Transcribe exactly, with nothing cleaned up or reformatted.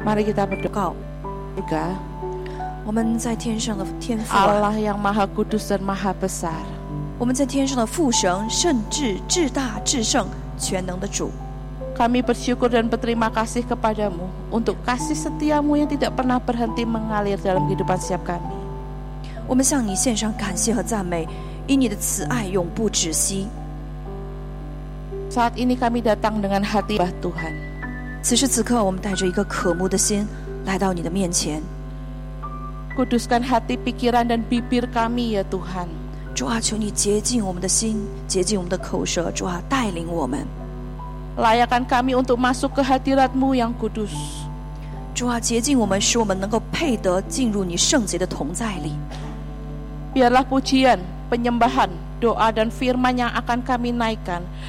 Mari kita berdoa. 告 Surga, 我们在天上的天父啊， Allah yang Maha Kudus dan Maha Besar, 我们在天上的父神，甚至至大至圣全能的主， kami bersyukur dan berterima kasih kepadamu untuk kasih setiamu yang tidak pernah berhenti mengalir dalam kehidupan setiap kami. 我们向你献上感谢和赞美，因你的慈爱永不止息。 Saat ini kami datang dengan hati bah Tuhan. 此时此刻，我们带着一个渴慕的心来到你的面前。 Kuduskan hati, pikiran dan bibir kami ya Tuhan. 主啊，求你洁净我们的心，洁净我们的口舌。主啊，带领我们。 Layakan kami untuk masuk ke hadirat-Mu yang kudus. 主啊，洁净我们，使我们能够配得进入你圣洁的同在里。 Biarlah pujian, penyembahan, doa dan firman yang akan kami naikkan